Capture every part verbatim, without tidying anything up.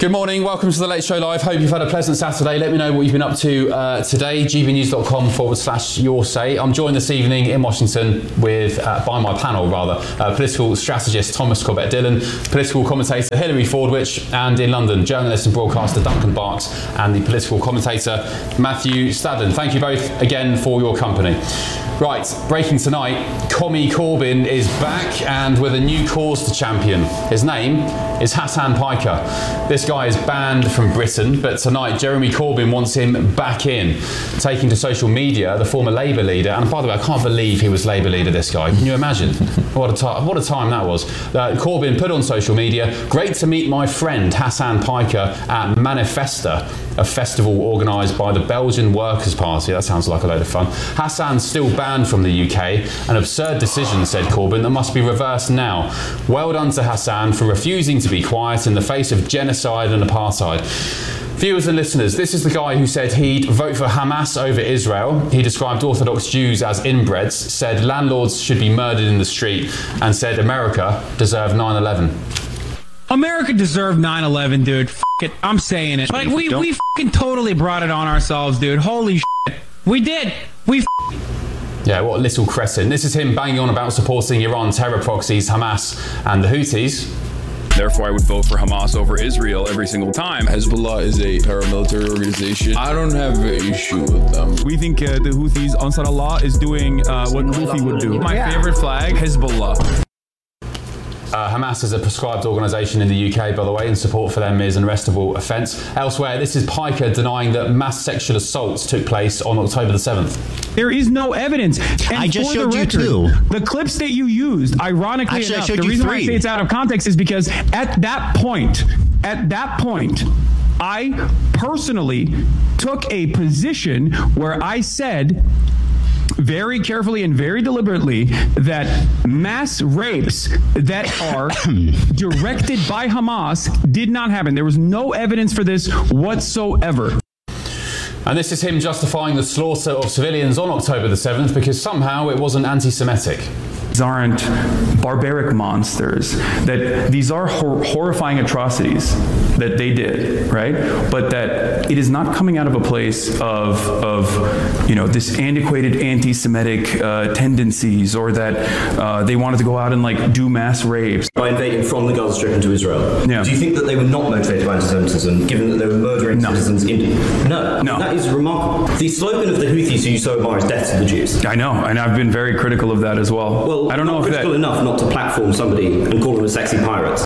Good morning, welcome to the Late Show Live. Hope you've had a pleasant Saturday. Let me know what you've been up to uh, today. gbnews.com forward slash your say. I'm joined this evening in Washington with, uh, by my panel rather, uh, political strategist Thomas Corbett-Dillon, political commentator Hilary Fordwich, and in London, journalist and broadcaster Duncan Barks, and the political commentator Matthew Stadden. Thank you both again for your company. Right, breaking tonight, Commie Corbyn is back and with a new cause to champion. His name is Hassan Piker. This guy is banned from Britain, but tonight Jeremy Corbyn wants him back in, taking to social media the former Labour leader. And by the way, I can't believe he was Labour leader, this guy. Can you imagine? What a time, what a time that was. Uh, Corbyn put on social media, great to meet my friend Hassan Piker at Manifesta, a festival organised by the Belgian Workers' Party. That sounds like a load of fun. Hassan's still banned from the U K. An absurd decision, said Corbyn, that must be reversed now. Well done to Hassan for refusing to be quiet in the face of genocide and apartheid. Viewers and listeners, this is the guy who said he'd vote for Hamas over Israel. He described Orthodox Jews as inbreds, said landlords should be murdered in the street, and said America deserved nine eleven. America deserved nine eleven, dude. F it. I'm saying it. Like, we, we f***ing totally brought it on ourselves, dude. Holy shit. We did. We f Yeah, what a little crescent. This is him banging on about supporting Iran terror proxies, Hamas, and the Houthis. Therefore, I would vote for Hamas over Israel every single time. Hezbollah is a paramilitary organization. I don't have an issue with them. We think uh, the Houthis, Ansar Allah, is doing uh, what Houthi would do. My Yeah. favorite flag, Hezbollah. Uh, Hamas is a proscribed organisation in the U K, by the way, and support for them is an arrestable offence. Elsewhere, this is Piker denying that mass sexual assaults took place on October the seventh. There is no evidence. And I just for showed the you record, two. The clips that you used, ironically Actually, I enough, showed the you reason why I three. say it's out of context is because at that point, at that point, I personally took a position where I said very carefully and very deliberately that mass rapes that are directed by Hamas did not happen. There was no evidence for this whatsoever. And this is him justifying the slaughter of civilians on October the seventh because somehow it wasn't anti-Semitic. These aren't barbaric monsters. That these are hor horrifying atrocities that they did, right? But that it is not coming out of a place of, of you know, this antiquated anti-Semitic uh, tendencies, or that uh, they wanted to go out and like do mass rapes. By invading from the Gaza Strip into Israel. Yeah. Do you think that they were not motivated by anti-Semitism, given that they were murdering No. citizens in... No. No. That is remarkable. The slogan of the Houthis, who you so admire, is death to the Jews. I know, and I've been very critical of that as well. Well, I don't know not if that... critical enough not to platform somebody and call them a sexy pirate.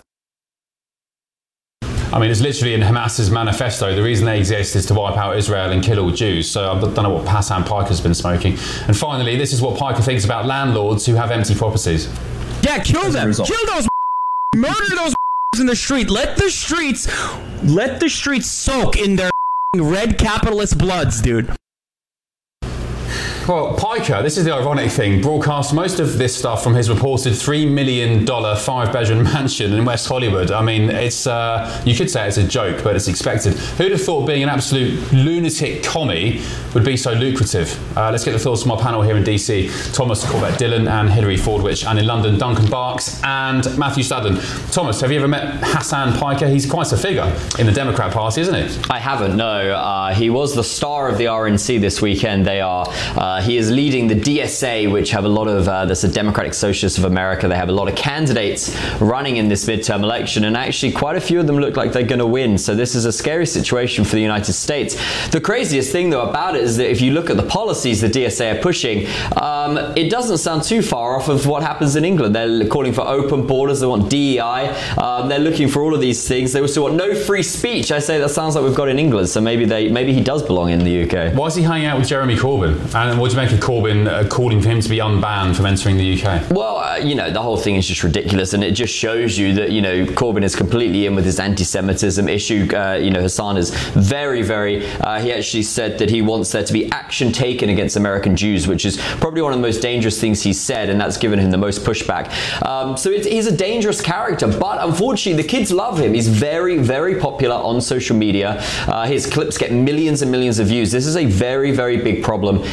I mean, it's literally in Hamas's manifesto. The reason they exist is to wipe out Israel and kill all Jews. So I don't know what Hassan Piker's been smoking. And finally, this is what Piker thinks about landlords who have empty properties. Yeah, kill them. Kill those murder those in the street. Let the streets let the streets soak in their red capitalist bloods, dude. Well, Piker, this is the ironic thing, broadcast most of this stuff from his reported three million dollars five-bedroom mansion in West Hollywood. I mean, it's uh, you could say it's a joke, but it's expected. Who'd have thought being an absolute lunatic commie would be so lucrative? Uh, let's get the thoughts from our panel here in D C. Thomas Corbett-Dillon and Hilary Fordwich, and in London, Duncan Barks and Matthew Stadden. Thomas, have you ever met Hassan Piker? He's quite a figure in the Democrat Party, isn't he? I haven't, no. Uh, he was the star of the R N C this weekend. They are... Uh, he is leading the D S A, which have a lot of, uh, that's the Democratic Socialists of America. They have a lot of candidates running in this midterm election, and actually quite a few of them look like they're going to win. So this is a scary situation for the United States. The craziest thing, though, about it is that if you look at the policies the D S A are pushing, um, it doesn't sound too far off of what happens in England. They're calling for open borders. They want D E I. Um, they're looking for all of these things. They also want no free speech. I say that sounds like we've got in England. So maybe they, maybe he does belong in the U K. Why is he hanging out with Jeremy Corbyn? And what do you make of Corbyn uh, calling for him to be unbanned from entering the U K? Well, uh, you know, the whole thing is just ridiculous, and it just shows you that, you know, Corbyn is completely in with his anti-Semitism issue. Uh, you know, Hassan is very, very, uh, he actually said that he wants there to be action taken against American Jews, which is probably one of the most dangerous things he's said, and that's given him the most pushback. Um, so it's, he's a dangerous character, but unfortunately the kids love him. He's very, very popular on social media. Uh, his clips get millions and millions of views. This is a very, very big problem in the United States.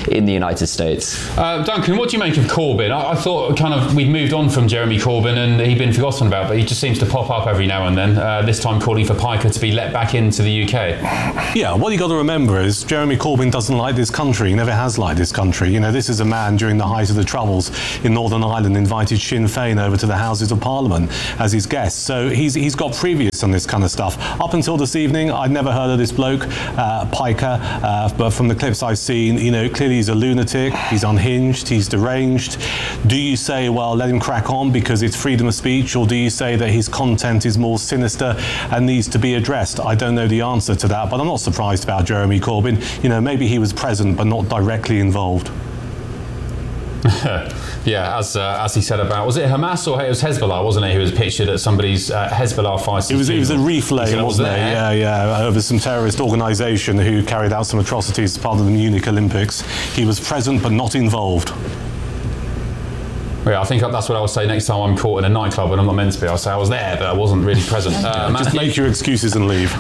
United States. Uh, Duncan, what do you make of Corbyn? I, I thought kind of we'd moved on from Jeremy Corbyn and he'd been forgotten about, but he just seems to pop up every now and then, uh, this time calling for Piker to be let back into the U K. Yeah, what you got to remember is Jeremy Corbyn doesn't like this country. He never has liked this country. You know, this is a man during the height of the Troubles in Northern Ireland invited Sinn Féin over to the Houses of Parliament as his guests. So he's he's got previous on this kind of stuff. Up until this evening, I'd never heard of this bloke, uh, Piker, uh, but from the clips I've seen, you know, clearly he's a lunatic, he's unhinged, he's deranged. Do you say, well, let him crack on because it's freedom of speech, or do you say that his content is more sinister and needs to be addressed? I don't know the answer to that, but I'm not surprised about Jeremy Corbyn. You know, maybe he was present but not directly involved. Yeah, as uh, as he said about, was it Hamas or it was Hezbollah, wasn't it? Who was pictured at somebody's uh, Hezbollah fighter. It was it was a reflame, wasn't it? Yeah, yeah, over some terrorist organisation who carried out some atrocities as part of the Munich Olympics. He was present but not involved. Yeah, I think that's what I would say next time I'm caught in a nightclub and I'm not meant to be. I'll say I was there, but I wasn't really present. Uh, Just make your excuses and leave.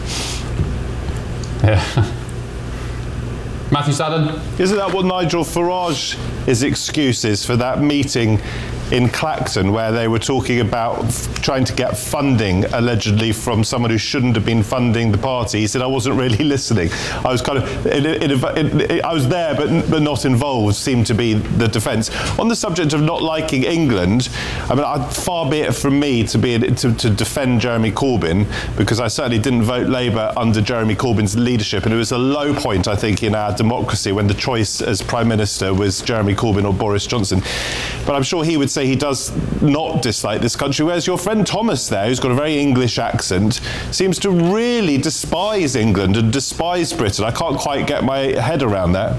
Yeah. Matthew Sadden? Isn't that what Nigel Farage's excuse is for that meeting in Clacton where they were talking about f- trying to get funding allegedly from someone who shouldn't have been funding the party? He said, I wasn't really listening. I was kind of, it, it, it, it, I was there but, but not involved, seemed to be the defence. On the subject of not liking England, I mean, I, far be it from me to be to, to defend Jeremy Corbyn, because I certainly didn't vote Labour under Jeremy Corbyn's leadership, and it was a low point, I think, in our democracy when the choice as Prime Minister was Jeremy Corbyn or Boris Johnson. But I'm sure he would say he does not dislike this country, whereas your friend Thomas there, who's got a very English accent, seems to really despise England and despise Britain. I can't quite get my head around that.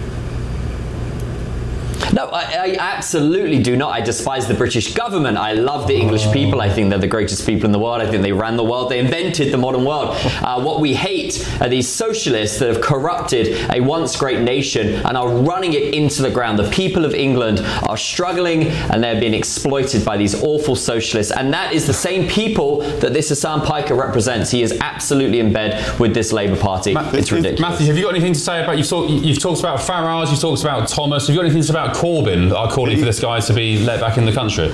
No, I, I absolutely do not. I despise the British government. I love the English people. I think they're the greatest people in the world. I think they ran the world. They invented the modern world. Uh, what we hate are these socialists that have corrupted a once great nation and are running it into the ground. The people of England are struggling and they're being exploited by these awful socialists. And that is the same people that this Hassan Piker represents. He is absolutely in bed with this Labour Party. Ma- it's ridiculous. Matthew, have you got anything to say about, you've, talk, you've talked about Farage, you've talked about Thomas, have you got anything to say about Corbyn are calling for this guy to be let back in the country?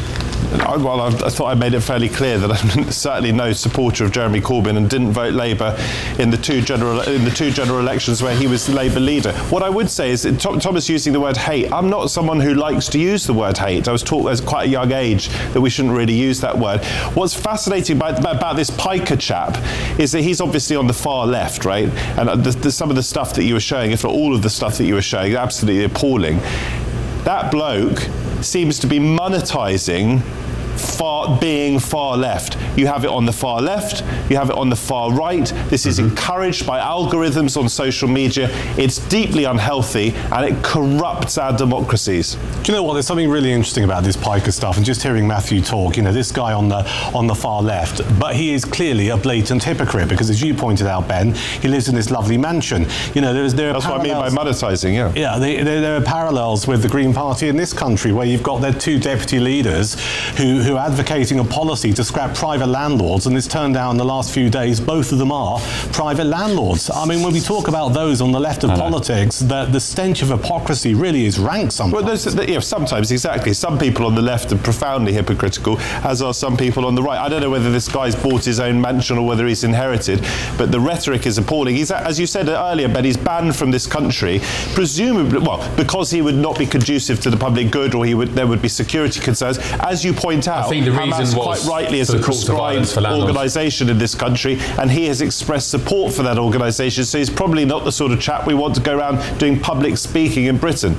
I, well, I, I thought I made it fairly clear that I'm certainly no supporter of Jeremy Corbyn and didn't vote Labour in the two general in the two general elections where he was the Labour leader. What I would say is that Thomas using the word hate. I'm not someone who likes to use the word hate. I was taught at quite a young age that we shouldn't really use that word. What's fascinating about, about this Piker chap is that he's obviously on the far left, right? And the, the, some of the stuff that you were showing, if not all of the stuff that you were showing, is absolutely appalling. That bloke seems to be monetising far, being far left. You have it on the far left, you have it on the far right. This is mm-hmm. encouraged by algorithms on social media. It's deeply unhealthy and it corrupts our democracies. Do you know what? There's something really interesting about this Piker stuff, and just hearing Matthew talk, you know, this guy on the on the far left, but he is clearly a blatant hypocrite because, as you pointed out, Ben, he lives in this lovely mansion. You know, there's there are That's parallels. what I mean by monetising, yeah. Yeah, they, there, there are parallels with the Green Party in this country, where you've got their two deputy leaders who, who are advocating a policy to scrap private landlords, and it's turned out in the last few days both of them are private landlords. I mean, when we talk about those on the left of politics, the, the stench of hypocrisy really is rank sometimes. Well, there's, yeah, sometimes, exactly. Some people on the left are profoundly hypocritical, as are some people on the right. I don't know whether this guy's bought his own mansion or whether he's inherited, but the rhetoric is appalling. He's, as you said earlier, Ben, he's banned from this country, presumably, well, because he would not be conducive to the public good, or he would there would be security concerns. As you point out, I think the Hamas reason quite was rightly is a proscribed organisation in this country, and he has expressed support for that organisation, so he's probably not the sort of chap we want to go around doing public speaking in Britain.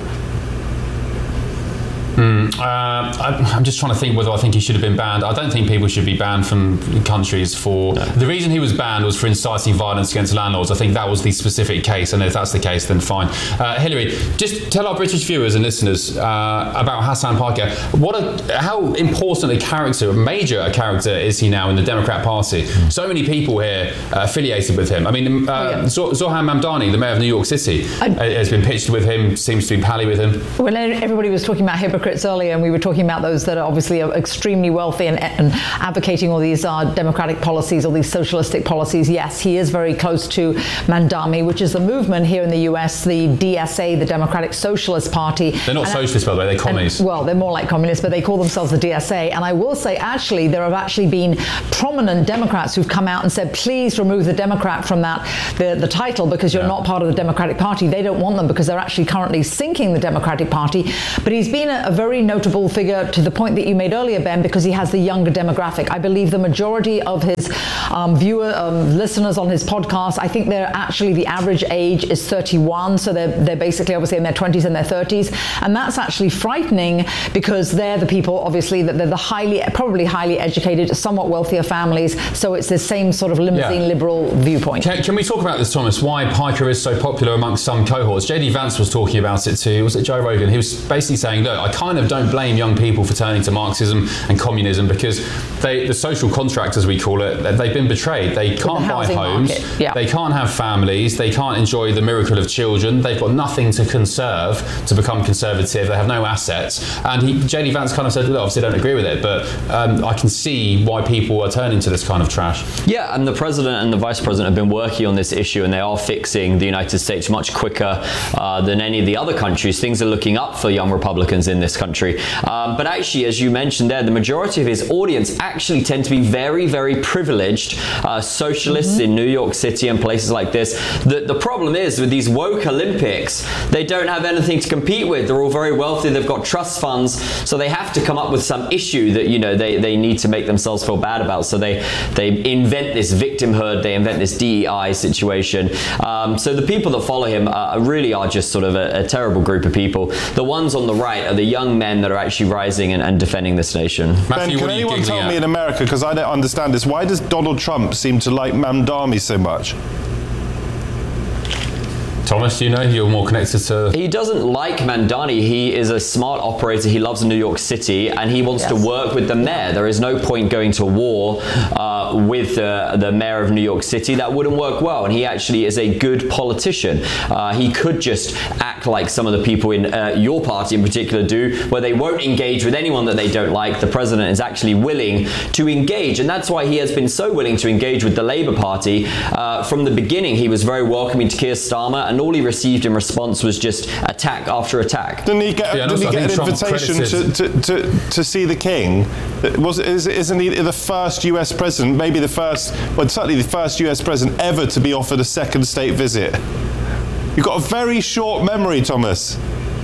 Mm, uh, I, I'm just trying to think whether I think he should have been banned. I don't think people should be banned from countries for... No. The reason he was banned was for inciting violence against landlords. I think that was the specific case, and if that's the case, then fine. Uh, Hilary, just tell our British viewers and listeners uh, about Hassan Piker. What a, how important a character, a major a character is he now in the Democrat Party? Mm. So many people here uh, affiliated with him. I mean, uh, oh, yeah. Zohran Mamdani, the mayor of New York City, I, has been pitched with him, seems to be pally with him. Well, everybody was talking about hypocrisy hypocrites earlier, and we were talking about those that are obviously extremely wealthy and, and advocating all these uh, democratic policies, all these socialistic policies. Yes, he is very close to Mamdani, which is the movement here in the U S, the D S A, the Democratic Socialist Party. They're not and, socialists, by the way, they're communists. And, well, they're more like communists, but they call themselves the D S A. And I will say, actually, there have actually been prominent Democrats who've come out and said, please remove the Democrat from that, the, the title, because you're yeah. not part of the Democratic Party. They don't want them because they're actually currently sinking the Democratic Party. But he's been a, a very notable figure to the point that you made earlier, Ben, because he has the younger demographic. I believe the majority of his um, viewer, um, listeners on his podcast, I think they're actually, the average age is thirty-one. So they're, they're basically obviously in their twenties and their thirties. And that's actually frightening because they're the people, obviously, that they're the highly, probably highly educated, somewhat wealthier families. So it's the same sort of limousine yeah. liberal viewpoint. Can, can we talk about this, Thomas? Why Piker is so popular amongst some cohorts? J D Vance was talking about it too. Was it Joe Rogan? He was basically saying, look, I kind of don't blame young people for turning to Marxism and communism because they, the social contract, as we call it, they've been betrayed. They can't buy homes. Yeah. They can't have families. They can't enjoy the miracle of children. They've got nothing to conserve to become conservative. They have no assets. And he, J D Vance kind of said, look, obviously I don't agree with it, but um, I can see why people are turning to this kind of trash. Yeah, and the president and the vice president have been working on this issue, and they are fixing the United States much quicker uh, than any of the other countries. Things are looking up for young Republicans in this country. Um, but actually, as you mentioned there, the majority of his audience actually tend to be very, very privileged uh, socialists mm-hmm. in New York City and places like this. The, the problem is with these woke Olympics, they don't have anything to compete with. They're all very wealthy. They've got trust funds, so they have to come up with some issue that, you know, they, they need to make themselves feel bad about. So they, they invent this victimhood. They invent this D E I situation. Um, so the people that follow him uh, really are just sort of a, a terrible group of people. The ones on the right are the young men that are actually rising and, and defending this nation. Ben, can anyone tell me in America, because I don't understand this, why does Donald Trump seem to like Mamdani so much? Thomas, you know, you're more connected to... He doesn't like Mamdani. He is a smart operator. He loves New York City, and he wants yes. to work with the mayor. There is no point going to war uh, with uh, the mayor of New York City. That wouldn't work well, and he actually is a good politician. Uh, he could just act like some of the people in uh, your party in particular do, where they won't engage with anyone that they don't like. The president is actually willing to engage, and that's why he has been so willing to engage with the Labour Party. Uh, from the beginning, he was very welcoming to Keir Starmer, and all he received in response was just attack after attack. Didn't he get, yeah, didn't he get an invitation to, to, to, to see the king? Was, isn't he the first U S president, maybe the first, well, certainly the first U S president ever to be offered a second state visit? You've got a very short memory, Thomas.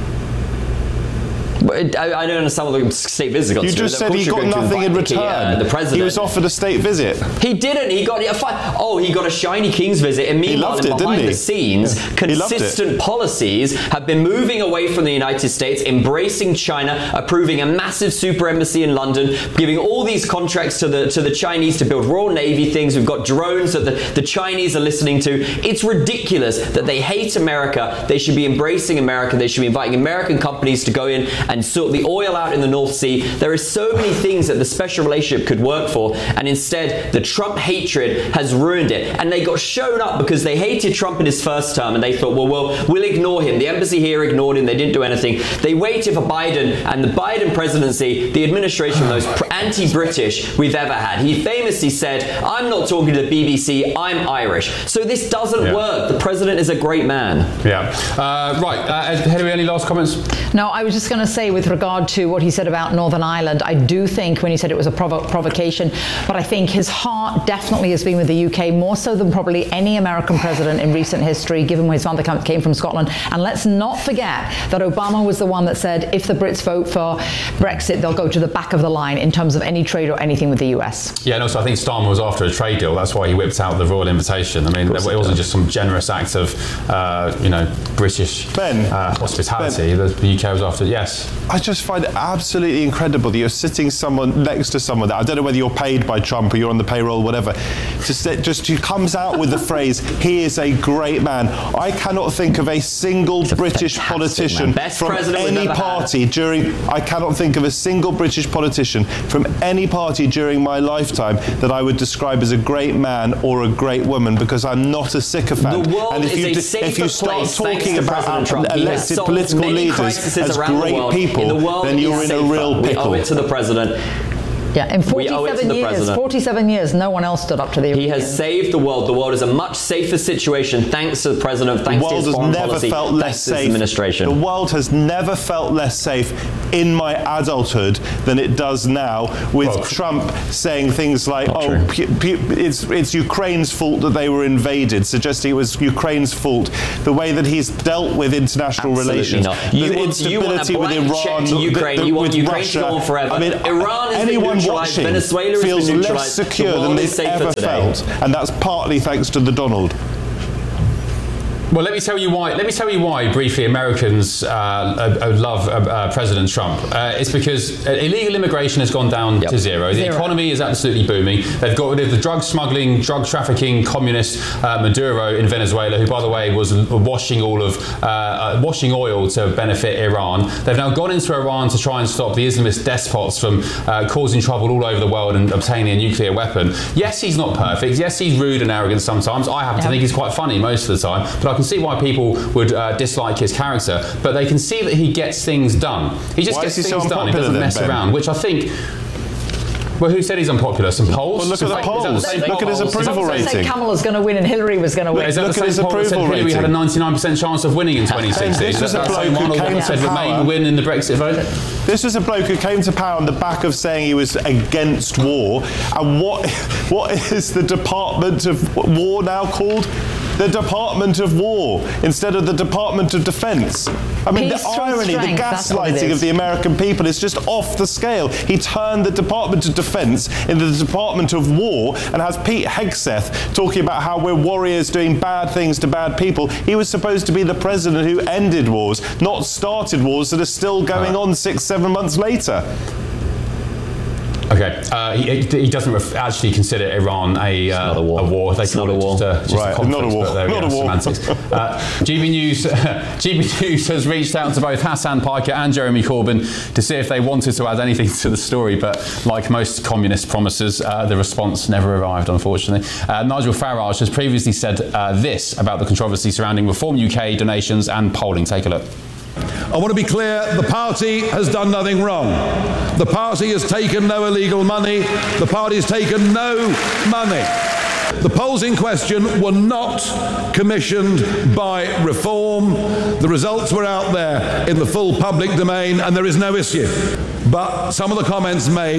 I, I don't understand what the state visit got You to. just said he got nothing in return. The, uh, the president. He was offered a state visit. He didn't. He got a fine. Oh, he got a shiny King's visit. And meanwhile, it, behind the scenes, yeah. consistent policies have been moving away from the United States, embracing China, approving a massive super embassy in London, giving all these contracts to the to the Chinese to build Royal Navy things. We've got drones that the, the Chinese are listening to. It's ridiculous that they hate America. They should be embracing America. They should be inviting American companies to go in and sort the oil out in the North Sea. There are so many things that the special relationship could work for, and instead the Trump hatred has ruined it. And they got shown up because they hated Trump in his first term, and they thought, well, well, we'll ignore him. The embassy here ignored him. They didn't do anything. They waited for Biden, and the Biden presidency, the administration, the most anti-British we've ever had. He famously said, I'm not talking to the B B C, I'm Irish. So this doesn't yeah. work. The president is a great man. Yeah. Uh, right. Uh, Hilary, any last comments? No, I was just going to say, with regard to what he said about Northern Ireland, I do think when he said it was a provo- provocation, but I think his heart definitely has been with the U K, more so than probably any American president in recent history, given his father came from Scotland. And let's not forget that Obama was the one that said, if the Brits vote for Brexit, they'll go to the back of the line in terms of any trade or anything with the U S. Yeah, and also I think Starmer was after a trade deal. That's why he whipped out the royal invitation. I mean, it, it wasn't just some generous act of, uh, you know, British Ben, uh, hospitality. Ben. The U K was after, yes. I just find it absolutely incredible that you're sitting someone next to someone that I don't know whether you're paid by Trump or you're on the payroll, whatever. Just just who comes out with the phrase, "He is a great man." I cannot think of a single a British politician from any party had. during. I cannot think of a single British politician from any party during my lifetime that I would describe as a great man or a great woman, because I'm not a sycophant. The world and if is you a safer if you start place talking about Trump, elected political leaders as great people. people, in the world then you're in safer. a real pickle. We owe it to the president. Yeah, in forty-seven years, president. forty-seven years, no one else stood up to the He Iranians. has saved the world. The world is a much safer situation thanks to the president, thanks the to world his has foreign never policy, felt less thanks to his safe. administration. The world has never felt less safe in my adulthood than it does now, with Well, Trump saying things like, Not "Oh, true. pu- pu- it's it's Ukraine's fault that they were invaded," suggesting it was Ukraine's fault. The way that he's dealt with international Absolutely relations, not. You the want, you want a instability with blank Iran, check to Ukraine. the- the- you want with Ukraine Russia. to go on forever. I mean, Iran has been anyone neutralized. watching Venezuela has feels been less neutralized. secure The than world they've is safer ever today. felt, and that's partly thanks to the Donald. Well, let me tell you why. Let me tell you why briefly. Americans uh, uh, love uh, uh, President Trump. Uh, it's because illegal immigration has gone down Yep. to zero. The Zero. economy is absolutely booming. They've got rid of the drug smuggling, drug trafficking communist uh, Maduro in Venezuela, who, by the way, was washing all of uh, uh, washing oil to benefit Iran. They've now gone into Iran to try and stop the Islamist despots from uh, causing trouble all over the world and obtaining a nuclear weapon. Yes, he's not perfect. Yes, he's rude and arrogant sometimes. I happen to Yeah. think he's quite funny most of the time, but I can see why people would uh, dislike his character. But they can see that he gets things done. He just Why gets is he things so done. He unpopular doesn't then, mess Ben? around, which I think. Well, who said he's unpopular? Some polls? Well, look at the Is that polls. the same Look at his polls? approval Is that the same- Say rating. Kamala's going to win and Hillary was going to win. Is that Look the at his same poll that said approval Hillary had a rating. ninety-nine percent chance of winning in twenty sixteen? This was a That bloke same who one came that to said Remain power. would win in the Brexit vote? This was a bloke who came to power on the back of saying he was against war. And what what is the Department of War now called? The Department of War instead of the Department of Defence. I mean, Peace the through irony, the strength, that's what it gaslighting is. of the American people is just off the scale. He turned the Department of Defence into the Department of War and has Pete Hegseth talking about how we're warriors doing bad things to bad people. He was supposed to be the president who ended wars, not started wars that are still going on six, seven months later. Okay, uh, he, he doesn't ref- actually consider Iran a, uh, not a war. a war. They It's call not a it war. just a, just Right, a conflict, not a war. but there we Not go, a war. semantics. Uh, G B News, G B News has reached out to both Hassan Piker and Jeremy Corbyn to see if they wanted to add anything to the story, but like most communist promises, uh, the response never arrived, unfortunately. Uh, Nigel Farage has previously said uh, this about the controversy surrounding Reform U K donations and polling. Take a look. I want to be clear, the party has done nothing wrong. The party has taken no illegal money. The party has taken no money. The polls in question were not commissioned by Reform. The results were out there in the full public domain, and there is no issue. But some of the comments made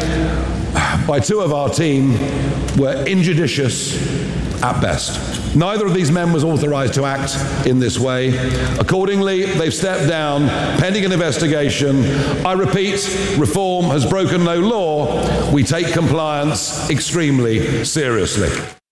by two of our team were injudicious at best. Neither of these men was authorised to act in this way. Accordingly, they've stepped down pending an investigation. I repeat, Reform has broken no law. We take compliance extremely seriously.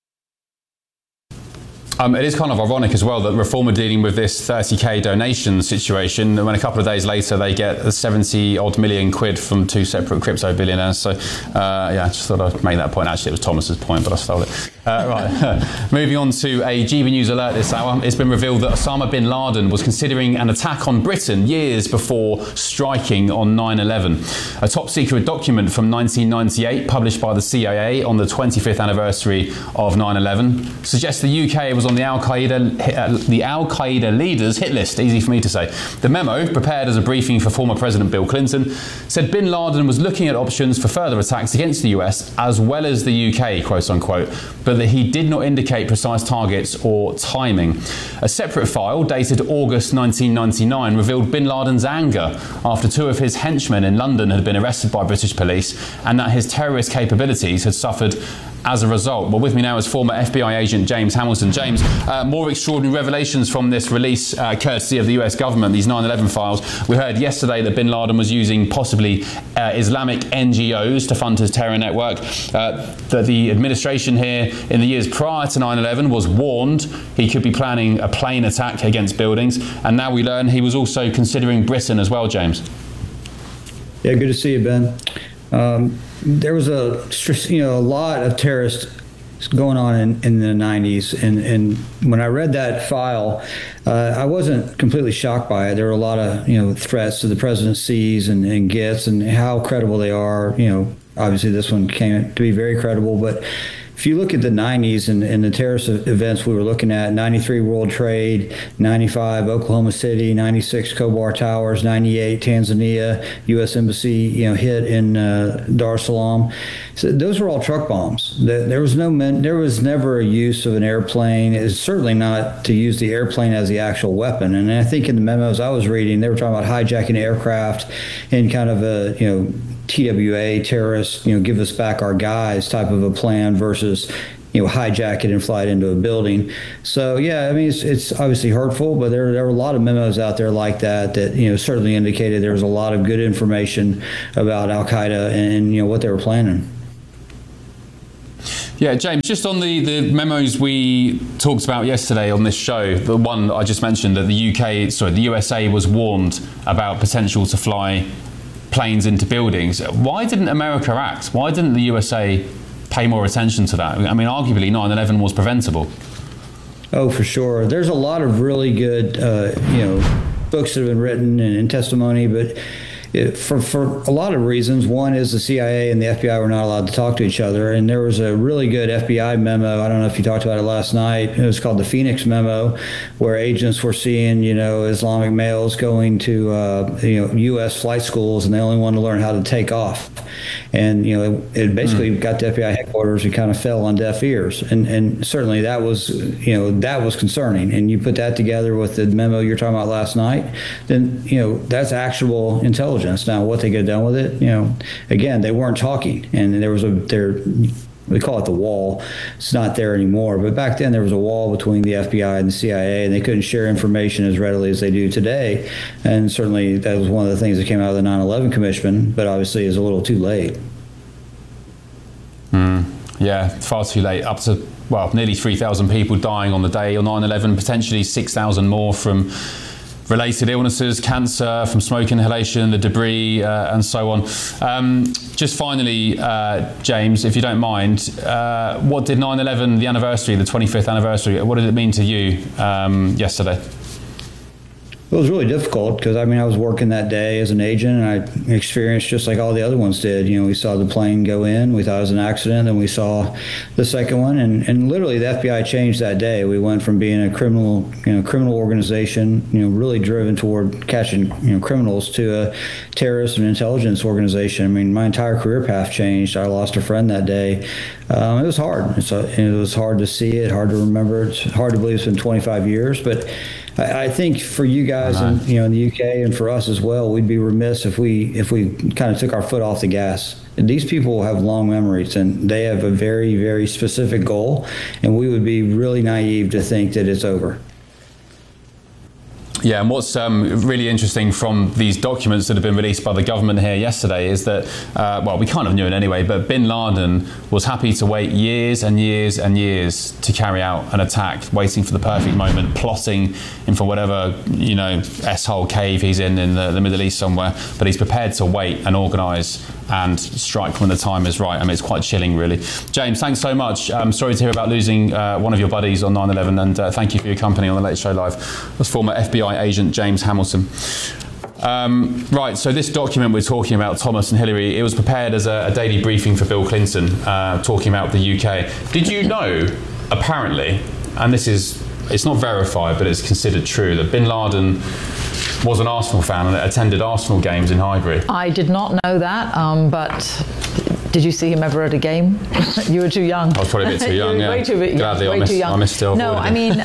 Um, it is kind of ironic as well that Reform are dealing with this thirty k donation situation, and when a couple of days later they get seventy odd million quid from two separate crypto billionaires. So, uh, yeah, I just thought I'd make that point. Actually, it was Thomas's point, but I stole it. Uh, right. Moving on to a G B News alert this hour. It's been revealed that Osama bin Laden was considering an attack on Britain years before striking on nine eleven. A top secret document from nineteen ninety-eight, published by the C I A on the twenty-fifth anniversary of nine eleven, suggests the U K was on the Al Qaeda uh, the Al Qaeda leaders hit list. Easy for me to say. The memo, prepared as a briefing for former President Bill Clinton, said bin Laden was looking at options for further attacks against the U S as well as the U K, quote unquote, but that he did not indicate precise targets or timing. A separate file dated August nineteen ninety-nine revealed bin Laden's anger after two of his henchmen in London had been arrested by British police and that his terrorist capabilities had suffered as a result. Well, with me now is former F B I agent James Hamilton. James, uh, more extraordinary revelations from this release, uh, courtesy of the U S government, these nine eleven files. We heard yesterday that bin Laden was using possibly uh, Islamic N G Os to fund his terror network. Uh, that the administration here in the years prior to nine eleven was warned he could be planning a plane attack against buildings. And now we learn he was also considering Britain as well, James. Yeah, good to see you, Ben. Um, there was a you know a lot of terrorists going on in, in the nineties, and, and when I read that file, uh, I wasn't completely shocked by it. There were a lot of you know threats to the president sees and, and gets, and how credible they are. You know, obviously this one came to be very credible, but if you look at the nineties and, and the terrorist events we were looking at, ninety-three World Trade, ninety-five Oklahoma City, ninety-six Khobar Towers, ninety-eight Tanzania, U S Embassy, you know, hit in uh, Dar es Salaam. So those were all truck bombs. There was no there was never a use of an airplane. It's certainly not to use the airplane as the actual weapon. And I think in the memos I was reading, they were talking about hijacking aircraft in kind of a, you know, T W A, terrorist, you know, give us back our guys type of a plan versus, you know, hijack it and fly it into a building. So, yeah, I mean, it's, it's obviously hurtful, but there, there were a lot of memos out there like that that, you know, certainly indicated there was a lot of good information about Al-Qaeda and, you know, what they were planning. Yeah, James, just on the, the memos we talked about yesterday on this show, the one I just mentioned that the U K, sorry, the U S A was warned about potential to fly planes into buildings. Why didn't America act? Why didn't the U S A pay more attention to that? I mean, arguably nine eleven was preventable. Oh, for sure. There's a lot of really good, uh, you know, books that have been written and, and testimony, but it, for, for a lot of reasons. One is the C I A and the F B I were not allowed to talk to each other. And there was a really good F B I memo. I don't know if you talked about it last night. It was called the Phoenix Memo, where agents were seeing, you know, Islamic males going to, uh, you know, U S flight schools, and they only wanted to learn how to take off. And, you know, it, it basically mm. got to F B I headquarters and kind of fell on deaf ears. And, and certainly that was, you know, that was concerning. And you put that together with the memo you're talking about last night, then, you know, that's actual intelligence. Now, what they get done with it, you know, again, they weren't talking. And there was a, there, we call it the wall. It's not there anymore. But back then there was a wall between the F B I and the C I A, and they couldn't share information as readily as they do today. And certainly that was one of the things that came out of the nine eleven Commission, but obviously is a little too late. Mm, yeah, far too late. Up to, well, nearly three thousand people dying on the day on nine eleven, potentially six thousand more from related illnesses, cancer, from smoke inhalation, the debris, uh, and so on. Um, just finally, uh, James, if you don't mind, uh, what did nine eleven, the anniversary, the twenty-fifth anniversary, what did it mean to you um, yesterday? It was really difficult because, I mean, I was working that day as an agent, and I experienced just like all the other ones did. You know, we saw the plane go in, we thought it was an accident, and we saw the second one, and, and literally the F B I changed that day. We went from being a criminal, you know, criminal organization, you know, really driven toward catching, you know, criminals, to a terrorist and intelligence organization. I mean, my entire career path changed. I lost a friend that day. Um, it was hard. It's a, it was hard to see it, hard to remember. It's hard to believe it's been twenty-five years, but I, I think for you guys, in, you know, in the U K, and for us as well, we'd be remiss if we if we kind of took our foot off the gas. And these people have long memories, and they have a very, very specific goal, and we would be really naive to think that it's over. Yeah, and what's um, really interesting from these documents that have been released by the government here yesterday is that, uh, well, we kind of knew it anyway, but Bin Laden was happy to wait years and years and years to carry out an attack, waiting for the perfect moment, plotting in for whatever, you know, S-hole cave he's in in the, the Middle East somewhere, but he's prepared to wait and organise and strike when the time is right. I mean, it's quite chilling, really. James, thanks so much. I'm sorry to hear about losing uh, one of your buddies on nine eleven, and uh, thank you for your company on The Late Show Live. That's former F B I agent James Hamilton. Um, right, so this document we're talking about, Thomas and Hillary, it was prepared as a, a daily briefing for Bill Clinton, uh, talking about the U K. Did you know, apparently, and this is, it's not verified, but it's considered true, that Bin Laden was an Arsenal fan and attended Arsenal games in Highbury? I did not know that, um, but did you see him ever at a game? You were too young. I was probably a bit too young, yeah. Way too, Gladly, way I missed, too young. I missed still. No, I mean,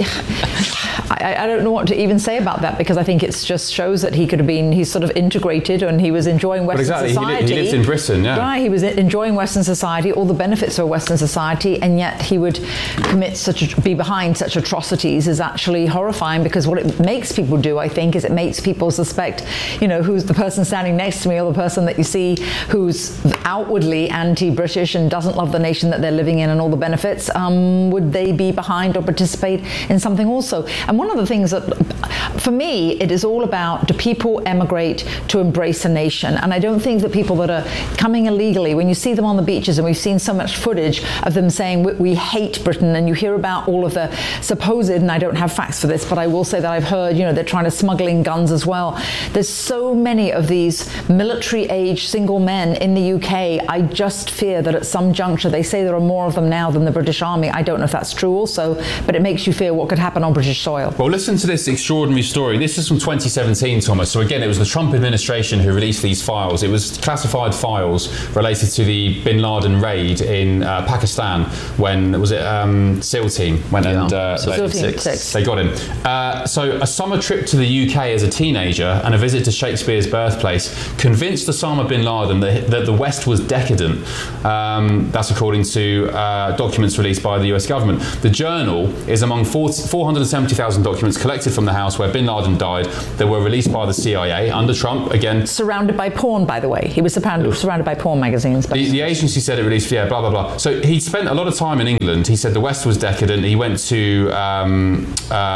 I, I don't know what to even say about that, because I think it just shows that he could have been, he's sort of integrated, and he was enjoying Western exactly. society. He, li- he lives in Britain, yeah. Right, he was enjoying Western society, all the benefits of Western society, and yet he would commit such, a, be behind such atrocities is actually horrifying, because what it makes people do, I think, is it makes people suspect, you know, who's the person standing next to me, or the person that you see who's outwardly anti-British and doesn't love the nation that they're living in and all the benefits, um, would they be behind or participate in something also? And one one of the things that, for me, it is all about, do people emigrate to embrace a nation? And I don't think that people that are coming illegally, when you see them on the beaches, and we've seen so much footage of them saying we, we hate Britain, and you hear about all of the supposed, and I don't have facts for this, but I will say that I've heard, you know, they're trying to smuggle in guns as well. There's so many of these military-age single men in the U K. I just fear that at some juncture, they say there are more of them now than the British Army. I don't know if that's true also, but it makes you fear what could happen on British soil. Well, listen to this extraordinary story. This is from twenty seventeen, Thomas. So again, it was the Trump administration who released these files. It was classified files related to the Bin Laden raid in uh, Pakistan when, was it um, SEAL team went yeah. and uh, SEAL they, team six. they got him. Uh, so a summer trip to the U K as a teenager and a visit to Shakespeare's birthplace convinced Osama bin Laden that, that the West was decadent. Um, that's according to uh, documents released by the U S government. The Journal is among four hundred seventy thousand documents collected from the house where bin Laden died that were released by the C I A under Trump, again. Surrounded by porn, by the way. He was surrounded, surrounded by porn magazines. The, the agency said it released, yeah, blah, blah, blah. So he spent a lot of time in England. He said the West was decadent. He went to, um,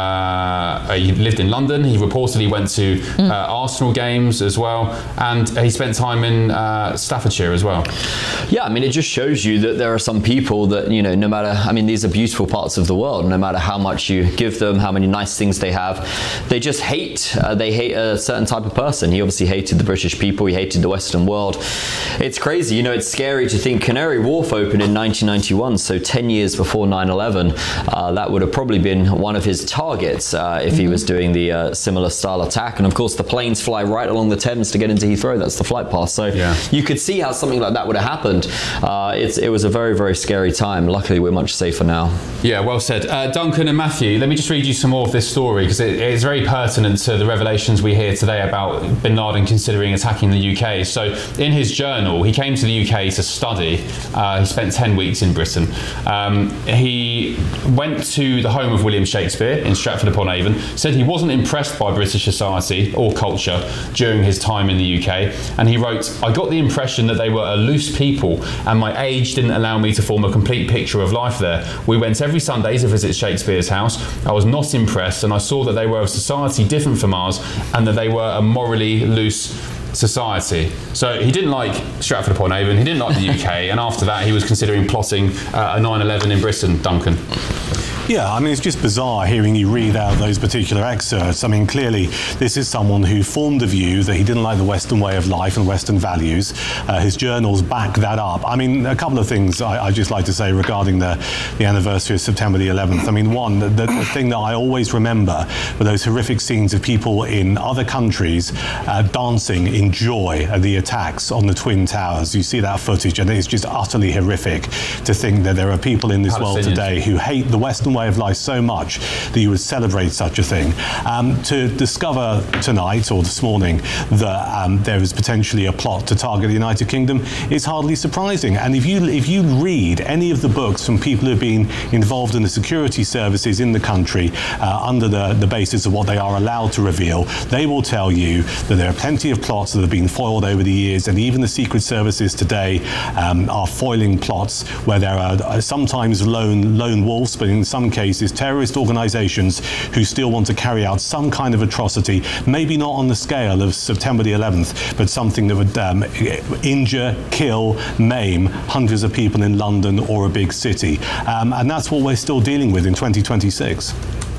uh, he lived in London. He reportedly went to mm. uh, Arsenal games as well. And he spent time in uh, Staffordshire as well. Yeah, I mean, it just shows you that there are some people that, you know, no matter, I mean, these are beautiful parts of the world, no matter how much you give them, how many nice things they have, they just hate, uh, they hate a certain type of person. He obviously hated the British people, he hated the Western world. It's crazy, you know, it's scary to think Canary Wharf opened in nineteen ninety-one, so ten years before nine eleven. Uh, that would have probably been one of his targets uh, if mm-hmm. he was doing the uh, similar style attack. And of course, the planes fly right along the Thames to get into Heathrow. That's the flight path. So yeah. you could see how something like that would have happened. Uh, it's, it was a very, very scary time. Luckily, we're much safer now. Yeah, well said. Uh, Duncan and Matthew, let me just read you some more of this story because it, it's very pertinent to the revelations we hear today about bin Laden considering attacking the U K. So in his journal, he came to the U K to study. Uh, he spent ten weeks in Britain. Um, he went to the home of William Shakespeare in Stratford-upon-Avon, said he wasn't impressed by British society or culture during his time in the U K, and he wrote, "I got the impression that they were a loose people and my age didn't allow me to form a complete picture of life there. We went every Sunday to visit Shakespeare's house. I was not impressed and I saw that they were of society different from ours and that they were a morally loose society." So he didn't like Stratford-upon-Avon, he didn't like the U K, and after that he was considering plotting uh, a nine eleven in Britain. Duncan. Yeah, I mean, it's just bizarre hearing you read out those particular excerpts. I mean, clearly, this is someone who formed the view that he didn't like the Western way of life and Western values. Uh, his journals back that up. I mean, a couple of things I, I'd just like to say regarding the, the anniversary of September the eleventh. I mean, one, the, the thing that I always remember were those horrific scenes of people in other countries uh, dancing in joy at the attacks on the Twin Towers. You see that footage, and it's just utterly horrific to think that there are people in this world today who hate the Western way of life so much that you would celebrate such a thing. Um, to discover tonight or this morning that um, there is potentially a plot to target the United Kingdom is hardly surprising. And if you if you read any of the books from people who have been involved in the security services in the country uh, under the, the basis of what they are allowed to reveal, they will tell you that there are plenty of plots that have been foiled over the years, and even the secret services today um, are foiling plots where there are sometimes lone lone wolves, but in some cases terrorist organizations who still want to carry out some kind of atrocity, maybe not on the scale of September the eleventh, but something that would um, injure, kill, maim hundreds of people in London or a big city. Um, and that's what we're still dealing with in twenty twenty-six.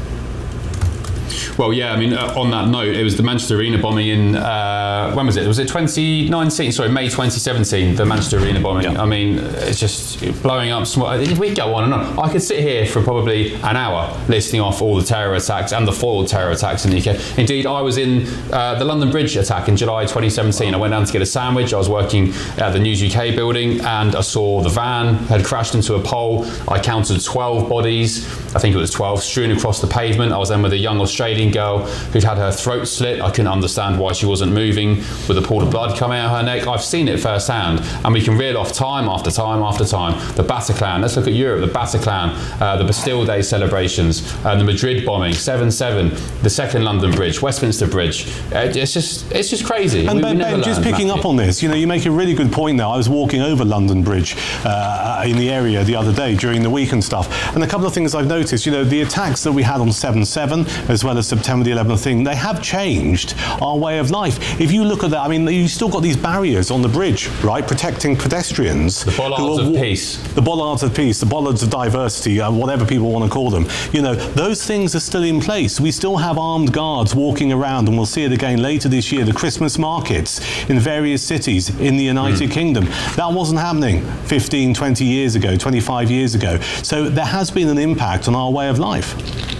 Well, yeah, I mean, uh, on that note, it was the Manchester Arena bombing in, uh, when was it? Was it twenty nineteen? Sorry, May twenty seventeen, the Manchester Arena bombing. Yeah. I mean, it's just blowing up small. We go on and on. I could sit here for probably an hour listing off all the terror attacks and the foiled terror attacks in the U K. Indeed, I was in uh, the London Bridge attack in July twenty seventeen. I went down to get a sandwich. I was working at the News U K building and I saw the van had crashed into a pole. I counted twelve bodies, I think it was twelve, strewn across the pavement. I was then with a young Australian Indian girl who'd had her throat slit. I couldn't understand why she wasn't moving with a pool of blood coming out of her neck. I've seen it firsthand, and we can reel off time after time after time. The Bataclan, let's look at Europe, the Bataclan, uh, the Bastille Day celebrations, uh, the Madrid bombing, seven seven, the second London Bridge, Westminster Bridge. Uh, it's just it's just crazy. And we, Ben, we never ben just learn, picking Matthew. up on this, you know, you make a really good point now. I was walking over London Bridge uh, in the area the other day during the week and stuff, and a couple of things I've noticed, you know, the attacks that we had on seven seven, as well as September the eleventh thing, they have changed our way of life. If you look at that, I mean, you still got these barriers on the bridge, right, protecting pedestrians. The bollards of peace. The bollards of peace, the bollards of diversity, uh, whatever people want to call them. You know, those things are still in place. We still have armed guards walking around, and we'll see it again later this year, the Christmas markets in various cities in the United mm. Kingdom. That wasn't happening fifteen, twenty years ago, twenty-five years ago. So there has been an impact on our way of life.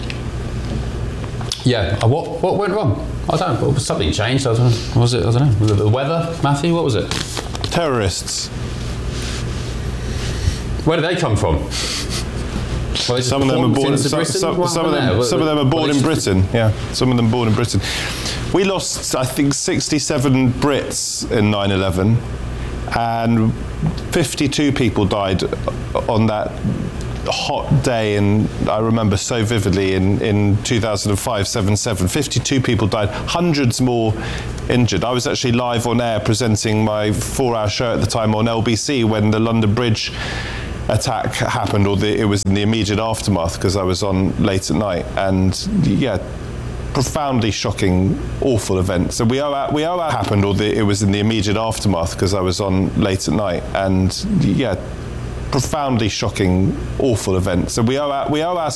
Yeah, uh, what what went wrong? I don't know, something changed. I don't know. What was it? I don't know. Was it the weather, Matthew? What was it? Terrorists. Where did they come from? Well, some of them are born. Some, some, some of them. Some of them are born in Britain. Yeah, some of them born in Britain. We lost, I think, sixty-seven Brits in nine eleven, and fifty-two people died on that hot day, and I remember so vividly in, in two thousand five, seven seven, fifty-two people died, hundreds more injured. I was actually live on air presenting my four-hour show at the time on L B C when the London Bridge attack happened, or the, it was in the immediate aftermath, because I was on late at night, and yeah, profoundly shocking, awful event. So we owe our, we owe our happened, or the, it was in the immediate aftermath, because I was on late at night, and yeah, profoundly shocking, awful event. So we owe our, we owe our